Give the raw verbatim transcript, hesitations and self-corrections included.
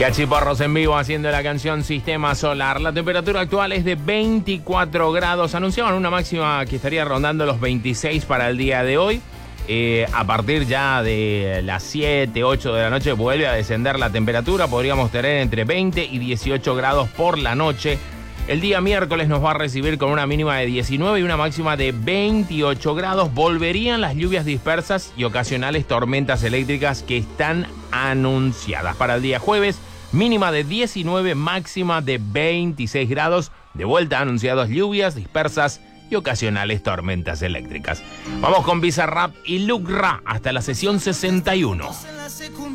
Cachiporros en vivo haciendo la canción Sistema Solar. La temperatura actual es de veinticuatro grados. Anunciaban una máxima que estaría rondando los veintiséis para el día de hoy. Eh, a partir ya de las siete, ocho de la noche vuelve a descender la temperatura. Podríamos tener entre veinte y dieciocho grados por la noche. El día miércoles nos va a recibir con una mínima de diecinueve y una máxima de veintiocho grados. Volverían las lluvias dispersas y ocasionales tormentas eléctricas que están anunciadas para el día jueves. Mínima de diecinueve, máxima de veintiséis grados. De vuelta anunciadas lluvias dispersas y ocasionales tormentas eléctricas. Vamos con Bizarrap y Lucra hasta la sesión sesenta y uno.